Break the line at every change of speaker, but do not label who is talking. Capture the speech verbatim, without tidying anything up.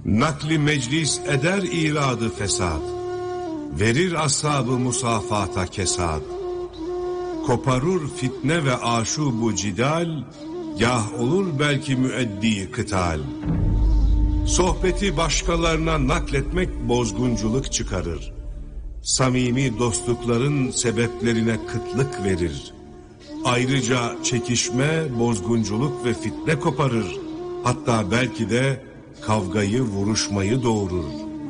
Nakli meclis eder iradı fesat, verir ashabı musafata kesat. Koparur fitne ve aşubu cidal, gah olur belki müeddi kıtal. Sohbeti başkalarına nakletmek bozgunculuk çıkarır. Samimi dostlukların sebeplerine kıtlık verir. Ayrıca çekişme, bozgunculuk ve fitne koparır. Hatta belki de kavgayı, vuruşmayı doğurur.